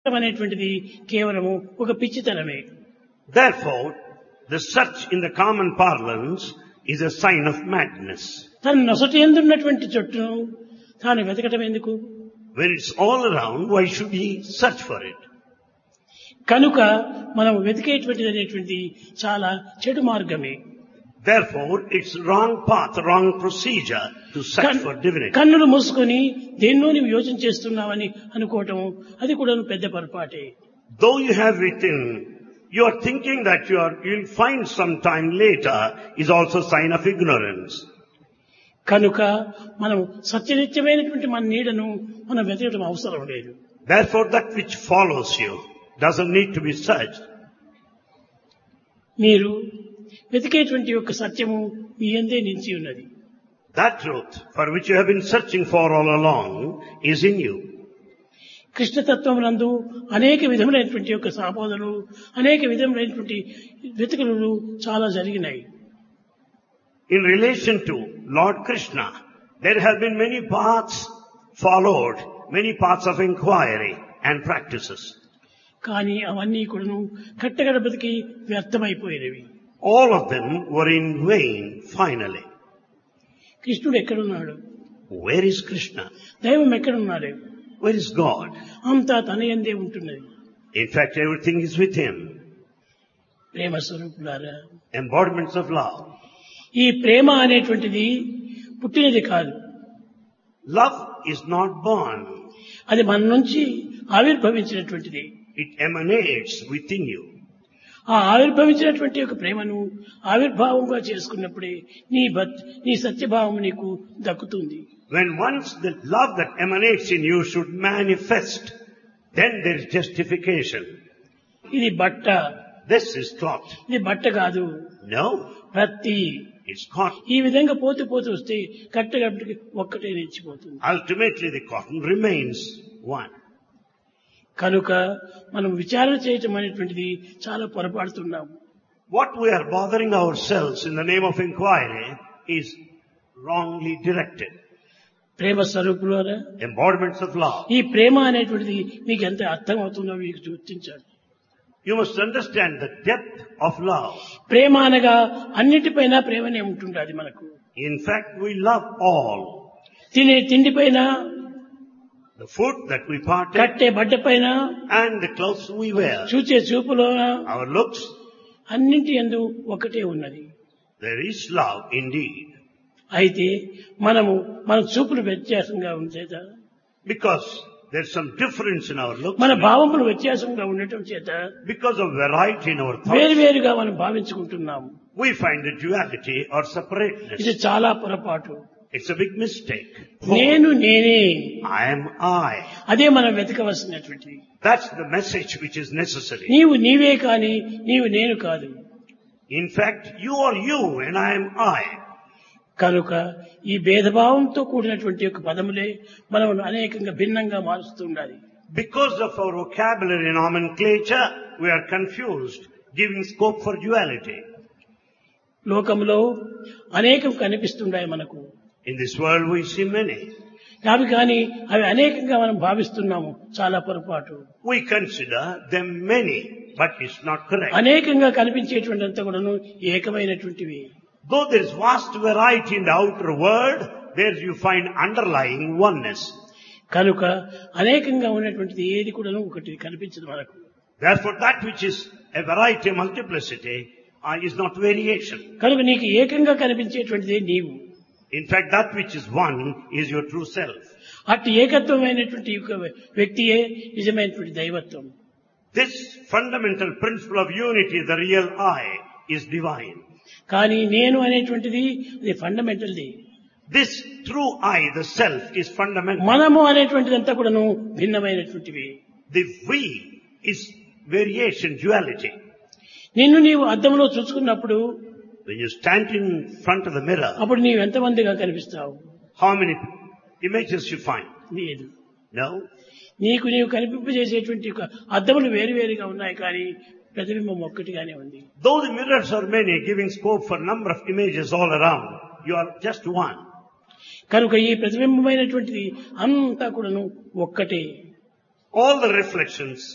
అనేటువంటిది కేవలము ఒక పిచ్చితనమే. Therefore, the search in the common parlance is a sign of madness. తన నొసటి ఎందున్నటువంటి చొట్టును తాను వెతకటం ఎందుకు? When it's all around, why should he search for it? కనుక మనం వెతికేటువంటిది అనేటువంటిది చాలా చెడు మార్గమే. Therefore, it's wrong path, wrong procedure to search for divinity. కన్నులు మూసుకొని దేన్నో నీవు యోచన చేస్తున్నావని అనుకోవటం అది కూడా పెద్ద పొరపాటే. Though you have written, you are thinking that you'll find some time later is also a sign of ignorance. కనుక మనం సత్యనిత్యమైనటువంటి మన నీడను మనం వెతకడం అవసరం లేదు. Therefore, that which follows you doesn't need to be searched. మీరు వెతికేటువంటి యొక్క సత్యము మీ యందే నిలిచి ఉన్నది. That truth for which you have been searching for all along is in you. కృష్ణతత్వమునందు అనేక విధములైనటువంటి యొక్క సాబోధనలు, అనేక విధములైనటువంటి వెతుకులు చాలా జరిగినాయి. In relation to Lord Krishna, there have been many paths followed, many paths of inquiry and practices. కానీ అవన్నీ కూడాను కట్టగడపతికి వ్యర్థమైపోయినవి. All of them were in vain finally. కృష్ణుడు ఎక్కడున్నాడు? Where is Krishna? దైవం ఎక్కడున్నాడు? Where is God? అంతా తన యందే ఉంటున్నది. In fact, everything is with Him. ప్రేమ స్వరూపులారా, Embodiments of love. ఈ ప్రేమ అనేటువంటిది పుట్టినది కాదు. Love is not born. అది మన నుంచి ఆవిర్భవించినటువంటిది. It emanates within you. ఆ ఆవిర్భవించినటువంటి యొక్క ప్రేమను ఆవిర్భావంగా చేసుకున్నప్పుడే నీ సత్యభావం నీకు దక్కుతుంది. When once the love that emanates in you should manifest, then there is justification. ఇది బట్ట. This is cloth. ఇది బట్ట కాదు. No, ప్రతి it's cotton. ఈ విధంగా పోతూ పోతూ వస్తే కట్టగట్టుకి ఒక్కటే నిలిచిపోతుంది. Ultimately, the cotton remains one. కనుక మనం విచారణ చేయటం అనేటువంటిది చాలా పొరపాడుతున్నాము. What we are bothering ourselves in the name of inquiry is wrongly directed. Prema స్వరూపులోనే Embodiments of love. ఈ ప్రేమ అనేటువంటిది మీకు ఎంత అర్థం అవుతుందో మీకు గుర్తించాలి. You must understand the depth of love. ప్రేమ అనగా అన్నిటిపైన ప్రేమనే ఉంటుండాలి మనకు. In fact, we love all. తినే తిండిపైన, The food that we partake కట్టే బట్టపైన, and the clothes we wear. చూచే చూపులోన, Our looks, అన్నింటి యందు ఒకటే ఉన్నది. there is love indeed. అయితే మన చూపులు వ్యత్యాసంగా ఉండేద, Because there's some difference in our looks, మన భావములు వ్యత్యాసంగా ఉండటం చేత because of variety in our thoughts, వేరువేరుగా మనం భావించుకుంటున్నాము. we find the duality or separateness. ఇది చాలా పొరపాటు. It's a big mistake. నేను నేనే, I am I. అదే మనం వెతకవలసినటువంటిది. That's the message which is necessary. నీవు నీవే కాని నీవు నేను కాదు. In fact, you are you and I am I. కనుక ఈ భేదభావంతో కూడినటువంటి యొక్క పదములే మనం అనేకంగా భిన్నంగా మారుస్తూ ఉండాలి. Because of our vocabulary nomenclature, we are confused, giving scope for duality. లోకంలో అనేకం కనిపిస్తున్నాయి మనకు. In this world we see many. అవి అనేకంగా మనం భావిస్తున్నాము, చాలా పొరపాటు. We consider them many, but it's not correct. అనేకంగా కనిపించేటువంటి అంతా కూడాను ఏకమైనటువంటివి. Though there is vast variety in the outer world, there you find underlying oneness. కనుక అనేకంగా ఉన్నటువంటిది ఏది కూడాను ఒకటి కనిపించదు మనకు. Therefore, that which is a variety, multiplicity, is not variation. కనుక నీకు ఏకంగా కనిపించేటువంటిదే నీవు. In fact, that which is one is your true self. అట్టి ఏకత్వమైనటువంటి వ్యక్తియే నిజమైనటువంటి దైవత్వం. This fundamental principle of unity, the real I, is divine. కానీ నేను అనేటువంటిది ఇది ఫండమెంటల్ది. This true I, the self, is fundamental. మనము అనేటువంటిదంతా కూడాను భిన్నమైనటువంటివి. The we is variation, duality. నిన్ను నీవు అద్దంలో చూసుకున్నప్పుడు, When you stand in front of the mirror, అప్పుడు నీవు ఎంతమందిగా కనిపిస్తావు? how many images you find? లేదు. No. నీవు కనిపింపజేసేటువంటి అద్దములు వేరువేరుగా ఉన్నాయి, కానీ ప్రతిబింబం ఒక్కటిగానే ఉంది. Though the mirrors are many, giving scope for number of images all around, you are just one. కనుక ఈ ప్రతిబింబమైనటువంటిది అంతా కూడాను ఒక్కటే. All the reflections